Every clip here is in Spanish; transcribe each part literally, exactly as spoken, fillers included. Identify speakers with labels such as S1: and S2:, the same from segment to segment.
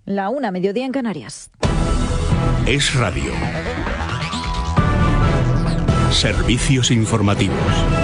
S1: La una, mediodía en Canarias.
S2: Es Radio. Servicios informativos.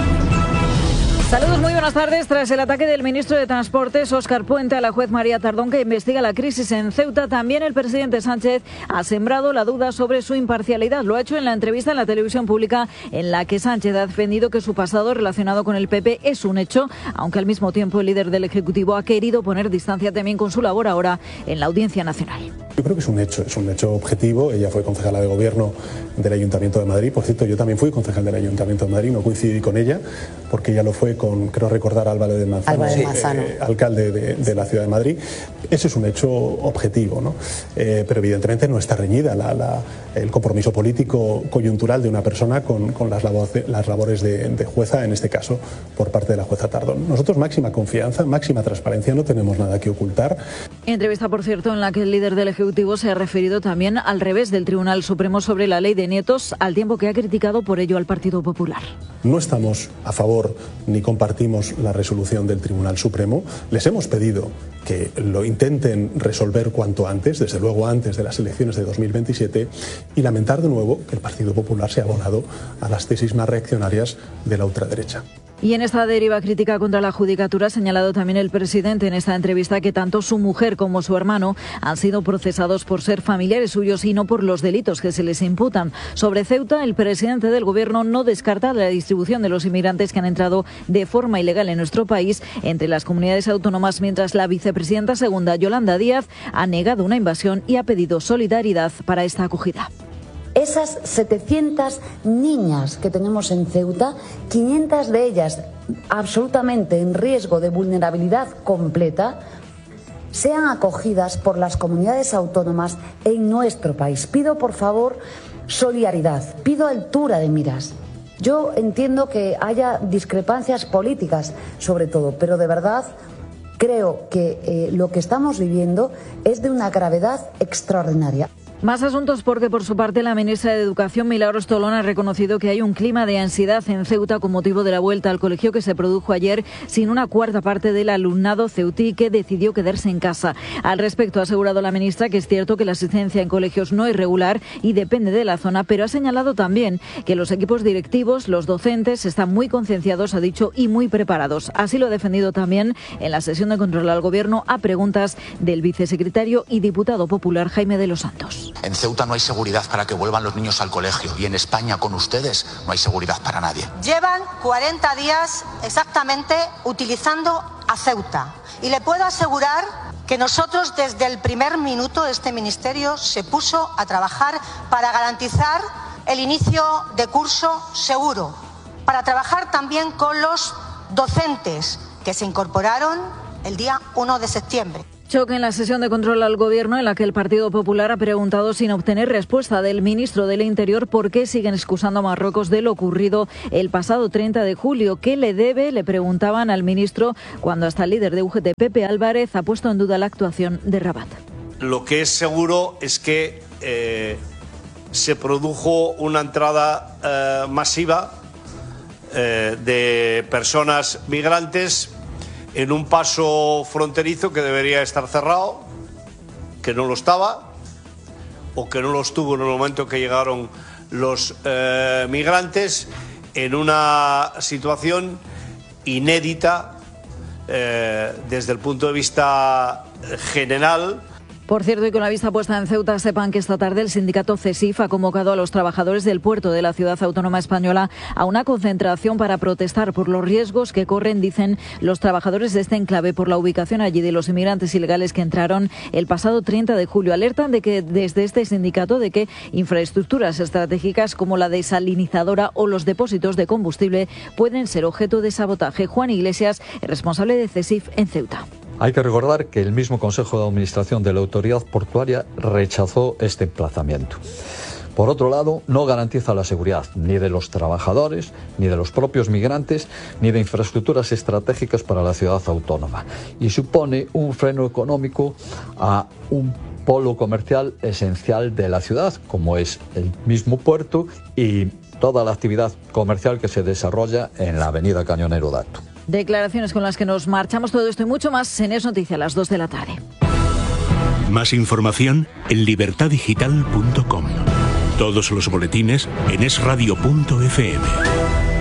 S1: Saludos, muy buenas tardes. Tras el ataque del ministro de Transportes, Óscar Puente, a la juez María Tardón, que investiga la crisis en Ceuta, también el presidente Sánchez ha sembrado la duda sobre su imparcialidad. Lo ha hecho en la entrevista en la televisión pública, en la que Sánchez ha defendido que su pasado relacionado con el P P es un hecho, aunque al mismo tiempo el líder del Ejecutivo ha querido poner distancia también con su labor ahora en la Audiencia Nacional.
S3: Yo creo que es un hecho, es un hecho objetivo. Ella fue concejala de gobierno del Ayuntamiento de Madrid. Por cierto, yo también fui concejal del Ayuntamiento de Madrid, no coincidí con ella, porque ella lo fue con, creo recordar, Álvarez de Manzano,
S4: Álvarez de Manzano.
S3: Eh, alcalde de, de la ciudad de Madrid. Ese es un hecho objetivo, ¿no? Eh, pero evidentemente no está reñida la, la, el compromiso político coyuntural de una persona con, con las, labores, las labores de, de jueza, en este caso por parte de la jueza Tardón. Nosotros máxima confianza, máxima transparencia, no tenemos nada que ocultar.
S1: Entrevista, por cierto, en la que el líder del Ejecutivo se ha referido también al revés del Tribunal Supremo sobre la ley de nietos, al tiempo que ha criticado por ello al Partido Popular.
S3: No estamos a favor ni compartimos la resolución del Tribunal Supremo. Les hemos pedido que lo intenten resolver cuanto antes, desde luego antes de las elecciones de dos mil veintisiete, y lamentar de nuevo que el Partido Popular se ha abonado a las tesis más reaccionarias de la ultraderecha.
S1: Y en esta deriva crítica contra la judicatura ha señalado también el presidente en esta entrevista que tanto su mujer como su hermano han sido procesados por ser familiares suyos y no por los delitos que se les imputan. Sobre Ceuta, el presidente del Gobierno no descarta la distribución de los inmigrantes que han entrado de forma ilegal en nuestro país entre las comunidades autónomas, mientras la vicepresidenta segunda, Yolanda Díaz, ha negado una invasión y ha pedido solidaridad para esta acogida.
S4: Esas setecientas niñas que tenemos en Ceuta, quinientas de ellas absolutamente en riesgo de vulnerabilidad completa, sean acogidas por las comunidades autónomas en nuestro país. Pido, por favor, solidaridad, pido altura de miras. Yo entiendo que haya discrepancias políticas, sobre todo, pero de verdad creo que eh, lo que estamos viviendo es de una gravedad extraordinaria.
S1: Más asuntos porque, por su parte, la ministra de Educación, Milagros Tolón, ha reconocido que hay un clima de ansiedad en Ceuta con motivo de la vuelta al colegio que se produjo ayer sin una cuarta parte del alumnado ceutí que decidió quedarse en casa. Al respecto, ha asegurado la ministra que es cierto que la asistencia en colegios no es regular y depende de la zona, pero ha señalado también que los equipos directivos, los docentes, están muy concienciados, ha dicho, y muy preparados. Así lo ha defendido también en la sesión de control al Gobierno a preguntas del vicesecretario y diputado popular Jaime de los Santos.
S5: En Ceuta no hay seguridad para que vuelvan los niños al colegio y en España con ustedes no hay seguridad para nadie.
S6: Llevan cuarenta días exactamente utilizando a Ceuta y le puedo asegurar que nosotros desde el primer minuto este ministerio se puso a trabajar para garantizar el inicio de curso seguro, para trabajar también con los docentes que se incorporaron el día uno de septiembre.
S1: Choque en la sesión de control al Gobierno en la que el Partido Popular ha preguntado sin obtener respuesta del ministro del Interior por qué siguen excusando a Marruecos de lo ocurrido el pasado treinta de julio. ¿Qué le debe? Le preguntaban al ministro cuando hasta el líder de U G T, Pepe Álvarez, ha puesto en duda la actuación de Rabat.
S7: Lo que es seguro es que eh, se produjo una entrada eh, masiva eh, de personas migrantes en un paso fronterizo que debería estar cerrado, que no lo estaba, o que no lo estuvo en el momento que llegaron los eh, migrantes, en una situación inédita eh, desde el punto de vista general.
S1: Por cierto, y con la vista puesta en Ceuta, sepan que esta tarde el sindicato CESIF ha convocado a los trabajadores del puerto de la ciudad autónoma española a una concentración para protestar por los riesgos que corren, dicen los trabajadores de este enclave, por la ubicación allí de los inmigrantes ilegales que entraron el pasado treinta de julio. Alertan de que desde este sindicato de que infraestructuras estratégicas como la desalinizadora o los depósitos de combustible pueden ser objeto de sabotaje. Juan Iglesias, el responsable de CESIF en Ceuta.
S8: Hay que recordar que el mismo Consejo de Administración de la Autoridad Portuaria rechazó este emplazamiento. Por otro lado, no garantiza la seguridad ni de los trabajadores, ni de los propios migrantes, ni de infraestructuras estratégicas para la ciudad autónoma. Y supone un freno económico a un polo comercial esencial de la ciudad, como es el mismo puerto y toda la actividad comercial que se desarrolla en la avenida Cañonero Dato.
S1: Declaraciones con las que nos marchamos, todo esto y mucho más en Es Noticia a las dos de la tarde.
S2: Más información en libertad digital punto com. Todos los boletines en es radio punto efe eme.